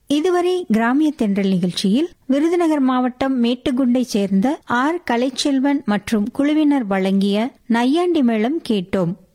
இதுவரை கிராமிய தென்றல் நிகழ்ச்சியில் விருதுநகர் மாவட்டம் மேட்டுக்குண்டை சேர்ந்த ஆர் கலைச்செல்வன் மற்றும் குழுவினர் வழங்கிய நையாண்டி மேளம் கேட்டோம்.